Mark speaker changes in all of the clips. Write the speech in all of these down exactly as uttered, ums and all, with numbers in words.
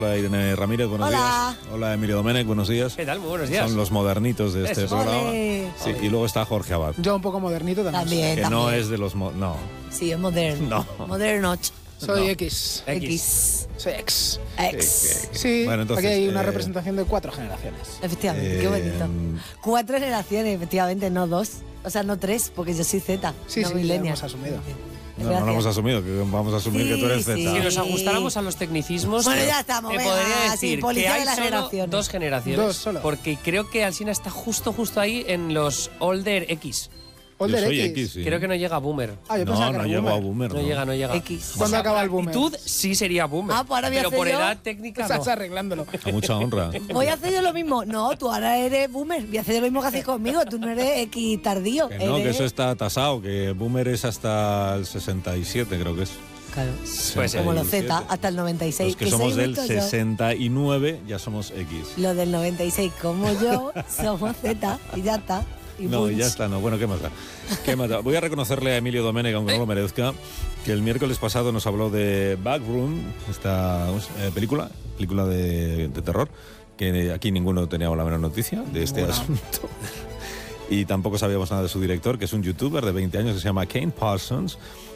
Speaker 1: Hola Irene Ramírez, buenos
Speaker 2: Hola.
Speaker 1: días. Hola Emilio Domènech, buenos días.
Speaker 3: ¿Qué tal? Muy buenos días.
Speaker 1: Son los modernitos de este
Speaker 3: Eso.
Speaker 1: programa.
Speaker 2: Ole.
Speaker 1: Sí, y luego está Jorge Abad,
Speaker 4: Yo un poco modernito también.
Speaker 2: También,
Speaker 1: que
Speaker 2: también.
Speaker 1: no es de los... mo- no.
Speaker 2: Sí, es moderno.
Speaker 1: No.
Speaker 2: Moderno.
Speaker 4: Soy
Speaker 1: No.
Speaker 4: X.
Speaker 2: X.
Speaker 4: Soy X.
Speaker 2: X.
Speaker 4: Sí,
Speaker 1: Bueno, entonces,
Speaker 4: aquí hay una
Speaker 1: eh,
Speaker 4: representación de cuatro generaciones.
Speaker 2: Efectivamente, qué
Speaker 1: Eh,
Speaker 2: bonito. Cuatro generaciones, efectivamente, no dos. O sea, no tres, porque yo soy Z.
Speaker 4: Sí,
Speaker 2: no
Speaker 4: sí,
Speaker 2: millennial.
Speaker 4: ya hemos asumido.
Speaker 1: No, no lo hemos asumido, que vamos a asumir
Speaker 2: Sí,
Speaker 1: que tú eres
Speaker 2: sí.
Speaker 1: Z.
Speaker 3: Si nos
Speaker 2: Sí.
Speaker 3: ajustáramos a los tecnicismos,
Speaker 2: Bueno, ya estamos,
Speaker 3: te
Speaker 2: venga,
Speaker 3: podría
Speaker 2: sí,
Speaker 3: decir que
Speaker 2: policía de
Speaker 3: hay
Speaker 2: las
Speaker 3: solo
Speaker 2: generaciones.
Speaker 3: dos generaciones.
Speaker 4: Dos solo.
Speaker 3: Porque creo que Alsina está justo, justo ahí en los Older X.
Speaker 1: Yo
Speaker 4: Older
Speaker 1: soy
Speaker 4: X.
Speaker 1: X, sí.
Speaker 3: Creo que no llega a Boomer.
Speaker 4: Ah, yo pensaba
Speaker 1: No,
Speaker 4: que
Speaker 1: no
Speaker 4: era
Speaker 1: llego a
Speaker 4: boomer.
Speaker 1: Boomer.
Speaker 3: No llega, no llega.
Speaker 2: X.
Speaker 4: ¿Cuándo acaba el boomer?
Speaker 3: Actitud sí sería Boomer.
Speaker 2: Ah, pues ahora voy a
Speaker 3: pero
Speaker 2: hacer
Speaker 3: por
Speaker 2: yo-
Speaker 3: edad técnica
Speaker 4: Estás
Speaker 3: no.
Speaker 4: arreglándolo.
Speaker 1: A mucha honra.
Speaker 2: Voy a hacer yo lo mismo. No, tú ahora eres boomer. Voy a hacer yo lo mismo que haces conmigo. Tú no eres X tardío.
Speaker 1: Que no, que
Speaker 2: eres-
Speaker 1: eso está tasado, que Boomer es hasta el sesenta y siete, creo que es.
Speaker 2: Claro.
Speaker 3: Puede ser.
Speaker 2: Como los Z,
Speaker 1: sesenta y siete.
Speaker 2: hasta el noventa y seis.
Speaker 1: Los que somos
Speaker 2: soy
Speaker 1: del
Speaker 2: justo yo.
Speaker 1: sesenta y nueve ya somos X.
Speaker 2: Los del noventa y seis, como yo, somos Z. Y ya está. Y
Speaker 1: No,
Speaker 2: punch.
Speaker 1: ya está, no. Bueno, ¿qué más da? ¿Qué más da? Voy a reconocerle a Emilio Domènech, aunque no lo merezca, que el miércoles pasado nos habló de Backroom, esta eh, película, película de, de terror, que aquí ninguno tenía la menor noticia de este asunto. Y tampoco sabíamos nada de su director, que es un youtuber de veinte años que se llama Kane Parsons.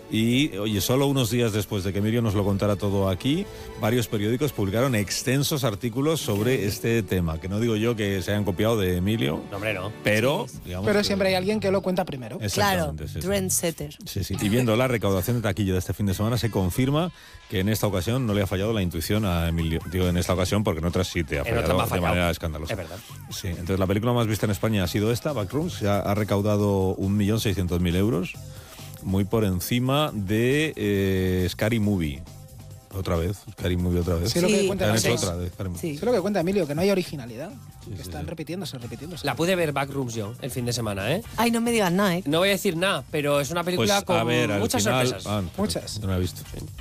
Speaker 1: Y, oye, solo unos días después de que Emilio nos lo contara todo aquí, varios periódicos publicaron extensos artículos sobre este tema, que no digo yo que se hayan copiado de Emilio,
Speaker 3: No, hombre, no.
Speaker 1: pero... digamos
Speaker 4: Pero
Speaker 1: que-
Speaker 4: siempre hay alguien que lo cuenta primero.
Speaker 2: Claro,
Speaker 1: Exactamente, sí, sí.
Speaker 2: trendsetter.
Speaker 1: Sí, sí. Y viendo la recaudación de taquilla de este fin de semana, se confirma que en esta ocasión no le ha fallado la intuición a Emilio. Digo en esta ocasión porque en otras sí te ha
Speaker 3: En
Speaker 1: fallado,
Speaker 3: otras me ha
Speaker 1: de
Speaker 3: fallado.
Speaker 1: manera escandalosa.
Speaker 3: Es verdad.
Speaker 1: Sí, entonces la película más vista en España ha sido esta, Backrooms, ya ha recaudado un millón seiscientos mil euros, muy por encima de eh, Scary Movie. Otra vez, Scary Movie otra vez.
Speaker 4: Sí, lo que
Speaker 2: Sí.
Speaker 4: cuenta
Speaker 1: Han
Speaker 4: la
Speaker 1: hecho
Speaker 2: seis.
Speaker 1: otra de Scary Movie.
Speaker 2: Sí.
Speaker 4: Eso es lo que cuenta Emilio, que no hay originalidad.
Speaker 1: sí,
Speaker 4: que están
Speaker 1: sí.
Speaker 4: repitiéndose, repitiéndose.
Speaker 3: La pude ver Backrooms yo el fin de semana, ¿eh?
Speaker 2: Ay, no me digas nada, ¿eh?
Speaker 3: No voy a decir nada, pero es una
Speaker 1: Pues
Speaker 3: película con
Speaker 1: a ver, al
Speaker 3: muchas
Speaker 1: final,
Speaker 3: sorpresas.
Speaker 1: ah,
Speaker 4: Muchas.
Speaker 1: No la he visto.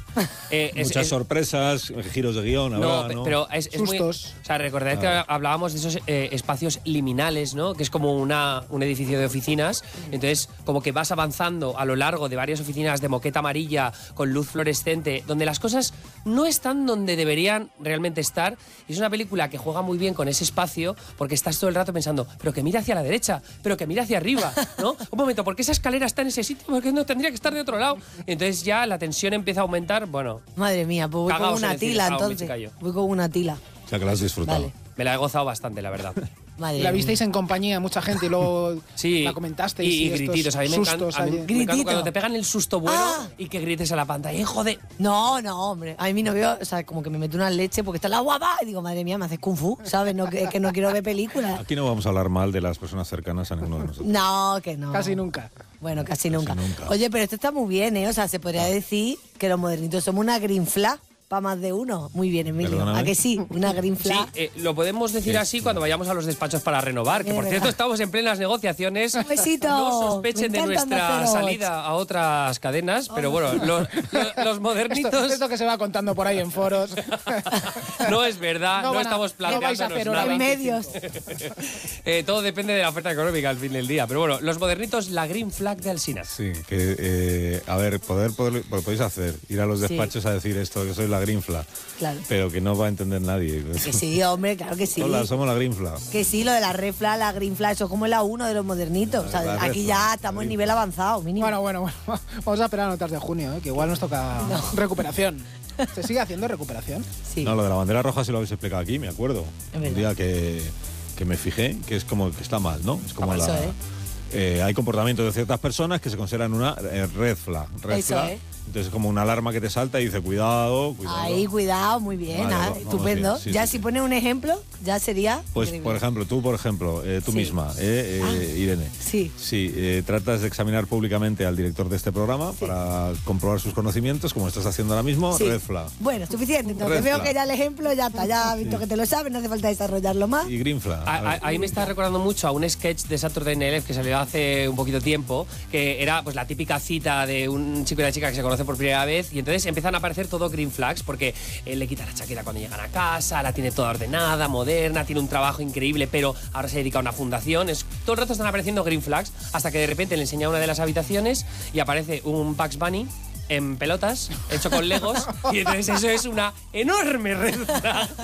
Speaker 3: Eh, es-
Speaker 1: Muchas
Speaker 3: es-
Speaker 1: sorpresas, giros de guión,
Speaker 3: No,
Speaker 1: habrá,
Speaker 3: pe-
Speaker 1: ¿no?
Speaker 3: pero es, es muy...
Speaker 4: Sustos.
Speaker 3: O sea, recordad que
Speaker 1: Claro.
Speaker 3: hablábamos de esos eh, espacios liminales, ¿no? Que es como una, un edificio de oficinas. Entonces, como que vas avanzando a lo largo de varias oficinas de moqueta amarilla con luz fluorescente, donde las cosas no están donde deberían realmente estar. Y es una película que juega muy bien con ese espacio porque estás todo el rato pensando, pero que mira hacia la derecha, pero que mira hacia arriba, ¿no? Un momento, ¿por qué esa escalera está en ese sitio? ¿Por qué no tendría que estar de otro lado? Y entonces ya la tensión empieza a aumentar. Bueno,
Speaker 2: Madre mía, pues voy
Speaker 3: Cagaos
Speaker 2: con
Speaker 3: en
Speaker 2: una
Speaker 3: el cine,
Speaker 2: tila
Speaker 3: cago en mi
Speaker 2: entonces.
Speaker 3: chicayo.
Speaker 2: Voy con una tila.
Speaker 1: O sea, que la has disfrutado.
Speaker 2: Vale.
Speaker 3: me la he gozado bastante, la verdad.
Speaker 2: Madre
Speaker 4: La
Speaker 2: mía.
Speaker 4: visteis en compañía, mucha gente, y luego
Speaker 3: Sí,
Speaker 4: la comentasteis.
Speaker 3: y, y
Speaker 4: estos
Speaker 3: grititos. A mí me encanta,
Speaker 4: sustos
Speaker 3: a mí
Speaker 4: allí.
Speaker 3: me encanta
Speaker 2: Gritito.
Speaker 3: cuando te pegan el susto bueno
Speaker 2: Ah.
Speaker 3: y que grites a la pantalla. ¡Eh, joder!
Speaker 2: No, no, hombre. A mí mi novio, o sea, como que me mete una leche porque está la guapa. Y digo, madre mía, me haces kung fu, ¿sabes? No, que, que no quiero ver películas.
Speaker 1: Aquí no vamos a hablar mal de las personas cercanas a ninguno de nosotros.
Speaker 2: No, que no.
Speaker 4: Casi nunca.
Speaker 2: Bueno, casi, nunca.
Speaker 1: nunca.
Speaker 2: Oye, pero esto está muy bien, ¿eh? O sea, se podría decir que los modernitos somos una green flag para más de uno. Muy bien, Emilio.
Speaker 1: Perdóname.
Speaker 2: ¿A que sí? Una green
Speaker 3: Sí,
Speaker 2: flag.
Speaker 3: eh, lo podemos decir así cuando vayamos a los despachos para renovar, que
Speaker 2: Es
Speaker 3: por cierto
Speaker 2: verdad.
Speaker 3: estamos en plenas negociaciones.
Speaker 2: Un besito.
Speaker 3: No sospechen
Speaker 2: Me
Speaker 3: de
Speaker 2: encantan
Speaker 3: nuestra
Speaker 2: los ceros.
Speaker 3: salida a otras cadenas, pero bueno, los, los- los modernitos
Speaker 4: Esto, esto que se va contando por ahí en foros.
Speaker 3: no es verdad, no,
Speaker 4: No van a-
Speaker 3: estamos
Speaker 4: no vais a
Speaker 3: planteándonos
Speaker 4: hacer
Speaker 3: nada.
Speaker 4: hora
Speaker 2: En medios.
Speaker 3: Eh, todo depende de la oferta económica al fin del día, pero bueno, los modernitos, la green flag de Alsina.
Speaker 1: Sí, que, eh, a ver, poder, poder, lo podéis hacer, ir a los
Speaker 2: Sí.
Speaker 1: despachos a decir esto, que soy la Grinfla,
Speaker 2: Claro.
Speaker 1: pero que no va a entender nadie.
Speaker 2: Que sí, hombre, claro que sí.
Speaker 1: Hola, somos la Grinfla.
Speaker 2: Que sí, lo de la red flag, la green flag, eso es como la uno de los modernitos. O sea,
Speaker 1: La red
Speaker 2: aquí
Speaker 1: flag,
Speaker 2: ya
Speaker 1: la
Speaker 2: estamos en
Speaker 1: green
Speaker 2: nivel avanzado, mínimo.
Speaker 4: Bueno, bueno, bueno. Vamos a esperar a notas de junio, ¿eh? Que igual nos toca recuperación. ¿Se sigue haciendo recuperación?
Speaker 2: Sí.
Speaker 1: No, lo de la bandera roja sí lo habéis explicado aquí, me acuerdo.
Speaker 2: Es
Speaker 1: Un
Speaker 2: verdad.
Speaker 1: día que, que me fijé, que es como que está mal, ¿no? Es como
Speaker 2: Eso,
Speaker 1: la...
Speaker 2: ¿eh?
Speaker 1: eh, hay comportamientos de ciertas personas que se consideran una eh, red flag. Red
Speaker 2: Eso,
Speaker 1: flag.
Speaker 2: ¿eh?
Speaker 1: Entonces es como una alarma que te salta y dice, cuidado, cuidado.
Speaker 2: Ahí, cuidado, muy bien,
Speaker 1: Vale,
Speaker 2: ah,
Speaker 1: vamos
Speaker 2: estupendo.
Speaker 1: bien, sí,
Speaker 2: ya
Speaker 1: sí,
Speaker 2: si
Speaker 1: sí.
Speaker 2: pones un ejemplo, ya sería.
Speaker 1: Pues,
Speaker 2: increíble.
Speaker 1: por ejemplo, tú, por ejemplo, eh, tú
Speaker 2: Sí.
Speaker 1: misma, eh, eh, Irene.
Speaker 2: Sí.
Speaker 1: Sí, eh, tratas de examinar públicamente al director de este programa
Speaker 2: Sí.
Speaker 1: para comprobar sus conocimientos, como estás haciendo ahora mismo,
Speaker 2: Sí.
Speaker 1: red flag.
Speaker 2: Bueno, suficiente. Entonces
Speaker 1: Red
Speaker 2: veo
Speaker 1: flag.
Speaker 2: que ya el ejemplo ya está, ya has visto que te lo sabes, no hace falta desarrollarlo más.
Speaker 1: Y green flag.
Speaker 3: A-
Speaker 1: a ver.
Speaker 3: a- Ahí me está recordando mucho a un sketch de Saturday Night Live que salió hace un poquito tiempo, que era pues la típica cita de un chico y una chica que se conocen por primera vez y entonces empiezan a aparecer todo green flags porque él le quita la chaqueta cuando llegan a casa, la tiene toda ordenada, moderna, tiene un trabajo increíble, pero ahora se dedica a una fundación. Es, todo el rato están apareciendo green flags hasta que de repente le enseña una de las habitaciones y aparece un Bugs Bunny en pelotas, hecho con legos, y entonces eso es una enorme red flag.